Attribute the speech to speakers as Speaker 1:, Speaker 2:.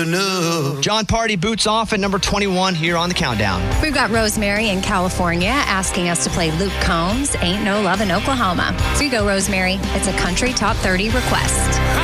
Speaker 1: enough.
Speaker 2: John Party boots off at number 21 here on the countdown.
Speaker 3: We've got Rosemary in California asking us to play Luke Combs, Ain't No Love in Oklahoma. So you go, Rosemary. It's a country top 30 request.